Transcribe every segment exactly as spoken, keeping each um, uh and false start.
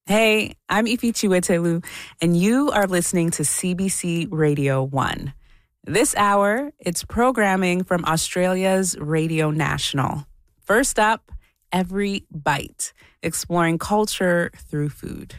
Hey, I'm Ifi Chiwetelu, and you are listening to C B C Radio one. This hour, it's programming from Australia's Radio National. First up, Every Bite, exploring culture through food.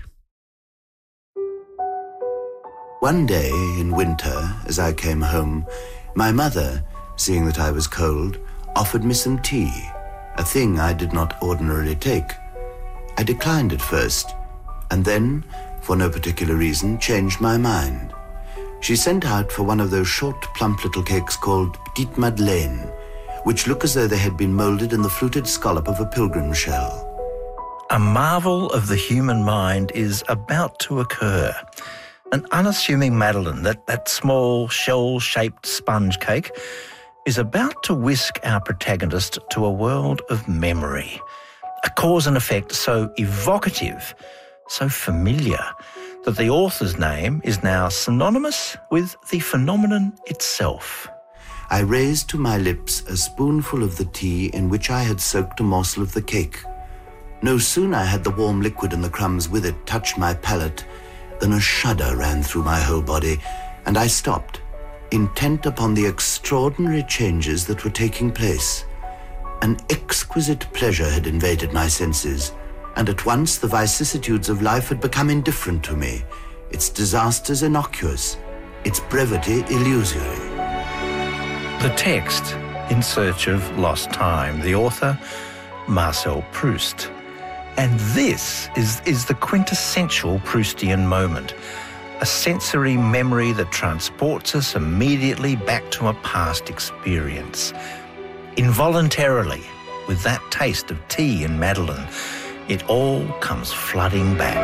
One day in winter, as I came home, my mother, seeing that I was cold, offered me some tea, a thing I did not ordinarily take. I declined at first, and then, for no particular reason, changed my mind. She sent out for one of those short, plump little cakes called Petite Madeleine, which look as though they had been moulded in the fluted scallop of a pilgrim shell. A marvel of the human mind is about to occur. An unassuming madeleine, that, that small shell-shaped sponge cake, is about to whisk our protagonist to a world of memory. A cause and effect so evocative, so familiar, that the author's name is now synonymous with the phenomenon itself. I raised to my lips a spoonful of the tea in which I had soaked a morsel of the cake. No sooner had the warm liquid and the crumbs with it touched my palate than a shudder ran through my whole body, and I stopped, intent upon the extraordinary changes that were taking place. An exquisite pleasure had invaded my senses, and at once the vicissitudes of life had become indifferent to me, its disasters innocuous, its brevity illusory. The text, In Search of Lost Time. The author, Marcel Proust. And this is, is the quintessential Proustian moment, a sensory memory that transports us immediately back to a past experience. Involuntarily, with that taste of tea and Madeleine, it all comes flooding back.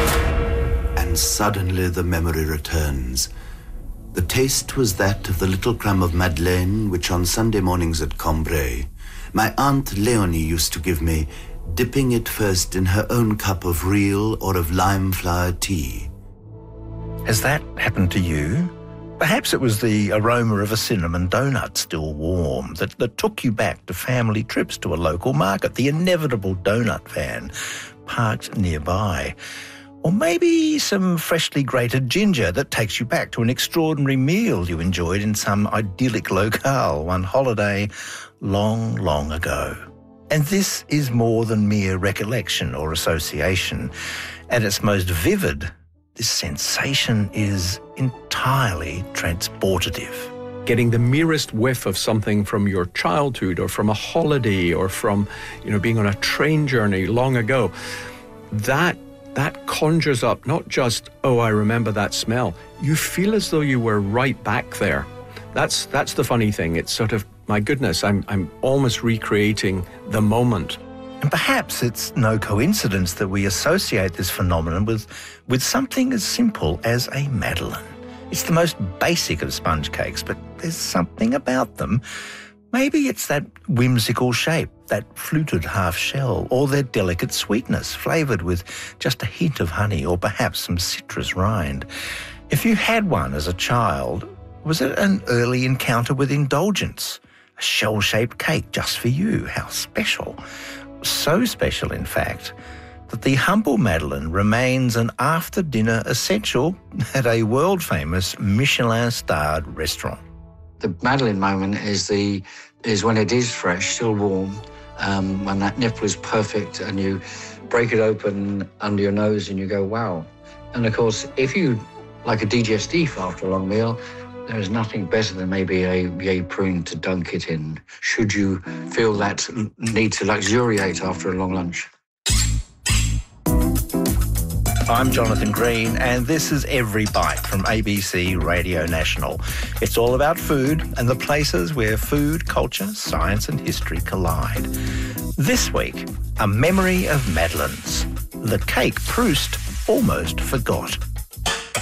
And suddenly the memory returns. The taste was that of the little crumb of Madeleine which on Sunday mornings at Cambrai, my Aunt Léonie used to give me, dipping it first in her own cup of real or of lime flower tea. Has that happened to you? Perhaps it was the aroma of a cinnamon donut still warm that, that took you back to family trips to a local market, the inevitable donut van parked nearby. Or maybe some freshly grated ginger that takes you back to an extraordinary meal you enjoyed in some idyllic locale one holiday long, long ago. And this is more than mere recollection or association. At its most vivid, this sensation is entirely transportative. Getting the merest whiff of something from your childhood or from a holiday or from, you know, being on a train journey long ago, that that conjures up not just, oh, I remember that smell. You feel as though you were right back there. That's that's the funny thing. It's sort of, my goodness, I'm I'm almost recreating the moment. And perhaps it's no coincidence that we associate this phenomenon with, with something as simple as a madeleine. It's the most basic of sponge cakes, but there's something about them. Maybe it's that whimsical shape, that fluted half shell, or their delicate sweetness, flavoured with just a hint of honey or perhaps some citrus rind. If you had one as a child, was it an early encounter with indulgence? A shell-shaped cake just for you? How special. So special, in fact, that the humble madeleine remains an after-dinner essential at a world-famous Michelin-starred restaurant. The madeleine moment is the is when it is fresh, still warm, um, when that nipple is perfect and you break it open under your nose and you go, wow. And of course, if you like a digestif after a long meal, there is nothing better than maybe a vieille prune to dunk it in, should you feel that need to luxuriate after a long lunch. I'm Jonathan Green, and this is Every Bite from A B C Radio National. It's all about food and the places where food, culture, science and history collide. This week, a memory of madeleines, the cake Proust almost forgot.